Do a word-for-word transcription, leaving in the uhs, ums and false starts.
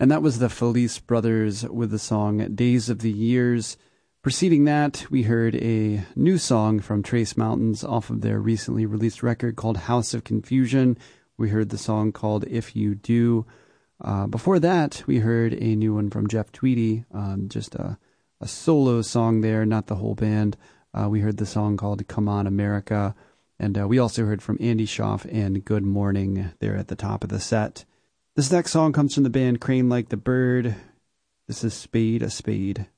And that was the Felice Brothers with the song Days of the Years. Preceding that, we heard a new song from Trace Mountains off of their recently released record called House of Confusion. We heard the song called If You Do. Uh, before that, we heard a new one from Jeff Tweedy, um, just a, a solo song there, not the whole band. Uh, we heard the song called Come On America. And uh, we also heard from Andy Schaaf and Good Morning there at the top of the set. This next song comes from the band Crane Like the Bird. This is Spade a Spade.